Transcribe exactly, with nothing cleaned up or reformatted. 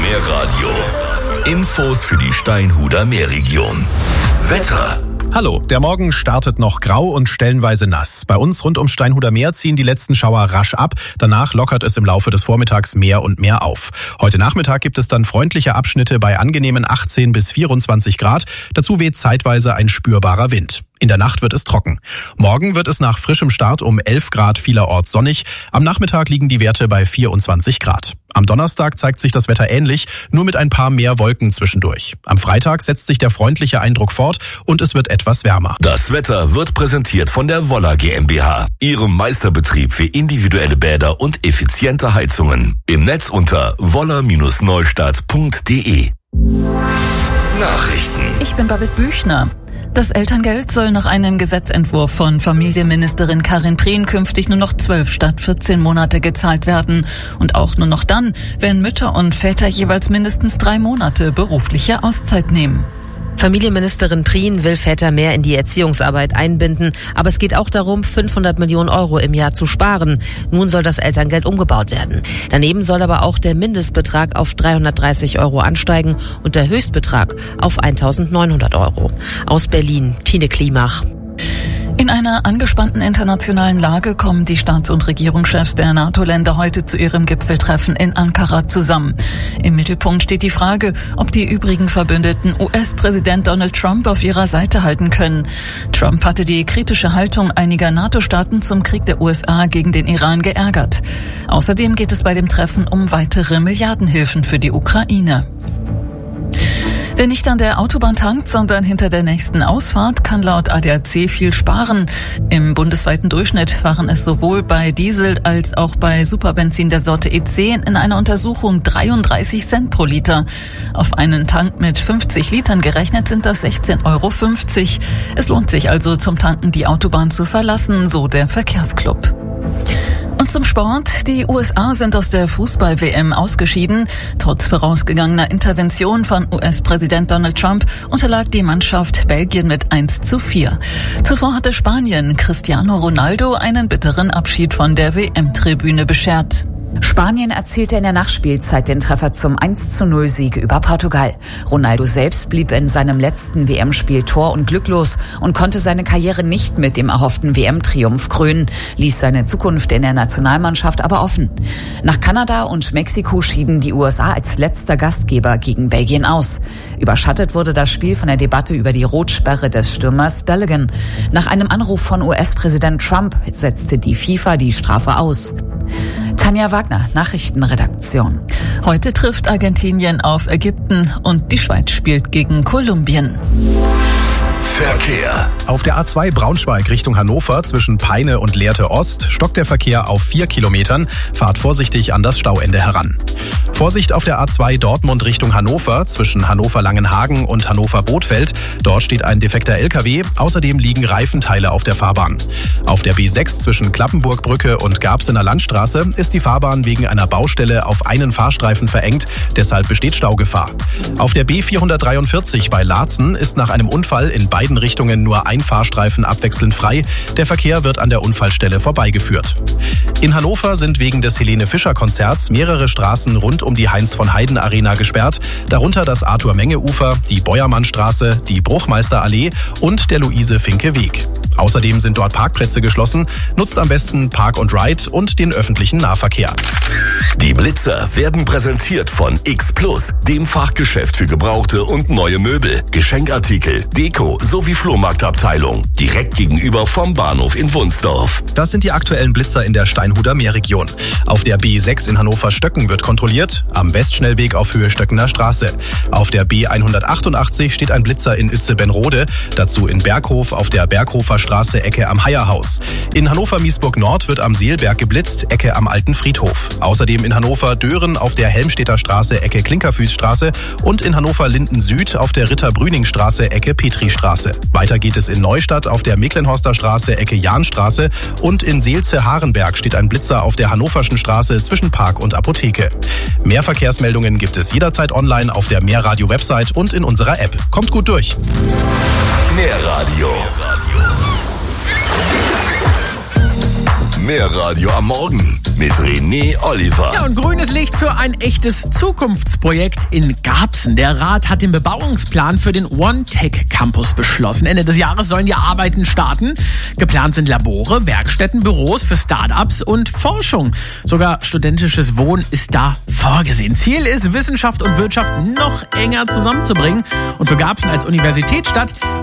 Meerradio. Infos für die Steinhuder Meerregion. Wetter. Hallo, der Morgen startet noch grau und stellenweise nass. Bei uns rund ums Steinhuder Meer ziehen die letzten Schauer rasch ab. Danach lockert es im Laufe des Vormittags mehr und mehr auf. Heute Nachmittag gibt es dann freundliche Abschnitte bei angenehmen achtzehn bis vierundzwanzig Grad. Dazu weht zeitweise ein spürbarer Wind. In der Nacht wird es trocken. Morgen wird es nach frischem Start um elf Grad vielerorts sonnig. Am Nachmittag liegen die Werte bei vierundzwanzig Grad. Am Donnerstag zeigt sich das Wetter ähnlich, nur mit ein paar mehr Wolken zwischendurch. Am Freitag setzt sich der freundliche Eindruck fort und es wird etwas wärmer. Das Wetter wird präsentiert von der Woller GmbH, ihrem Meisterbetrieb für individuelle Bäder und effiziente Heizungen. Im Netz unter woller Bindestrich neustadt punkt de. Nachrichten. Ich bin Babette Büchner. Das Elterngeld soll nach einem Gesetzentwurf von Familienministerin Karin Prien künftig nur noch zwölf statt vierzehn Monate gezahlt werden. Und auch nur noch dann, wenn Mütter und Väter jeweils mindestens drei Monate berufliche Auszeit nehmen. Familienministerin Prien will Väter mehr in die Erziehungsarbeit einbinden, aber es geht auch darum, fünfhundert Millionen Euro im Jahr zu sparen. Nun soll das Elterngeld umgebaut werden. Daneben soll aber auch der Mindestbetrag auf dreihundertdreißig Euro ansteigen und der Höchstbetrag auf eintausendneunhundert Euro. Aus Berlin, Tine Klimach. In einer angespannten internationalen Lage kommen die Staats- und Regierungschefs der NATO-Länder heute zu ihrem Gipfeltreffen in Ankara zusammen. Im Mittelpunkt steht die Frage, ob die übrigen Verbündeten U S-Präsident Donald Trump auf ihrer Seite halten können. Trump hatte die kritische Haltung einiger NATO-Staaten zum Krieg der U S A gegen den Iran geärgert. Außerdem geht es bei dem Treffen um weitere Milliardenhilfen für die Ukraine. Wer nicht an der Autobahn tankt, sondern hinter der nächsten Ausfahrt, kann laut A D A C viel sparen. Im bundesweiten Durchschnitt waren es sowohl bei Diesel als auch bei Superbenzin der Sorte E zehn in einer Untersuchung dreiunddreißig Cent pro Liter. Auf einen Tank mit fünfzig Litern gerechnet sind das sechzehn Euro fünfzig. Es lohnt sich also zum Tanken die Autobahn zu verlassen, so der Verkehrsclub. Und zum Sport. Die U S A sind aus der Fußball-W M ausgeschieden. Trotz vorausgegangener Intervention von U S-Präsident Donald Trump unterlag die Mannschaft Belgien mit eins zu vier. Zuvor hatte Spanien Cristiano Ronaldo einen bitteren Abschied von der W M-Tribüne beschert. Spanien erzielte in der Nachspielzeit den Treffer zum eins zu null Sieg über Portugal. Ronaldo selbst blieb in seinem letzten W M-Spiel tor- und glücklos und konnte seine Karriere nicht mit dem erhofften W M-Triumph krönen, ließ seine Zukunft in der Nationalmannschaft aber offen. Nach Kanada und Mexiko schieden die U S A als letzter Gastgeber gegen Belgien aus. Überschattet wurde das Spiel von der Debatte über die Rotsperre des Stürmers Balogun. Nach einem Anruf von U S-Präsident Trump setzte die FIFA die Strafe aus. Tanja Wagner, Nachrichtenredaktion. Heute trifft Argentinien auf Ägypten und die Schweiz spielt gegen Kolumbien. Verkehr. Auf der A zwei Braunschweig Richtung Hannover zwischen Peine und Lehrte Ost stockt der Verkehr auf vier Kilometern. Fahrt vorsichtig an das Stauende heran. Vorsicht auf der A zwei Dortmund Richtung Hannover zwischen Hannover-Langenhagen und Hannover-Bothfeld. Dort steht ein defekter L K W. Außerdem liegen Reifenteile auf der Fahrbahn. Auf der B sechs zwischen Klappenburgbrücke und Garbsener Landstraße ist die Fahrbahn wegen einer Baustelle auf einen Fahrstreifen verengt. Deshalb besteht Staugefahr. Auf der B vierhundertdreiundvierzig bei Laatzen ist nach einem Unfall in beiden Richtungen nur ein Fahrstreifen abwechselnd frei. Der Verkehr wird an der Unfallstelle vorbeigeführt. In Hannover sind wegen des Helene-Fischer-Konzerts mehrere Straßen rund um die Heinz-von-Heiden-Arena gesperrt, darunter das Arthur-Menge-Ufer, die Beuermannstraße, die Bruchmeisterallee und der Luise-Finke-Weg. Außerdem sind dort Parkplätze geschlossen. Nutzt am besten Park and Ride und den öffentlichen Nahverkehr. Die Blitzer werden präsentiert von X Plus, dem Fachgeschäft für gebrauchte und neue Möbel, Geschenkartikel, Deko sowie Flohmarktabteilung. Direkt gegenüber vom Bahnhof in Wunsdorf. Das sind die aktuellen Blitzer in der Steinhuder Meerregion. Auf der B sechs in Hannover-Stöcken wird kontrolliert, am Westschnellweg auf Höhe Stöckener Straße. Auf der B hundertachtundachtzig steht ein Blitzer in Itze-Benrode, dazu in Berghof auf der Berghofer Straße Ecke am Heierhaus. In Hannover-Miesburg Nord wird am Seelberg geblitzt, Ecke am Alten Friedhof. Außerdem in Hannover-Dören auf der Helmstedter Straße Ecke Klinkerfüßstraße und in Hannover-Linden Süd auf der Ritter-Brüning-Straße Ecke Petristraße. Weiter geht es in Neustadt auf der Mecklenhorster Straße Ecke Jahnstraße und in Seelze-Harenberg steht ein Blitzer auf der Hannoverschen Straße zwischen Park und Apotheke. Mehr Verkehrsmeldungen gibt es jederzeit online auf der Meerradio-Website und in unserer App. Kommt gut durch. Meerradio. Meerradio am Morgen. mit René Oliver. Ja, und grünes Licht für ein echtes Zukunftsprojekt in Garbsen. Der Rat hat den Bebauungsplan für den OneTech Campus beschlossen. Ende des Jahres sollen die Arbeiten starten. Geplant sind Labore, Werkstätten, Büros für Start-ups und Forschung. Sogar studentisches Wohnen ist da vorgesehen. Ziel ist, Wissenschaft und Wirtschaft noch enger zusammenzubringen. Und für Garbsen als Universitätsstadt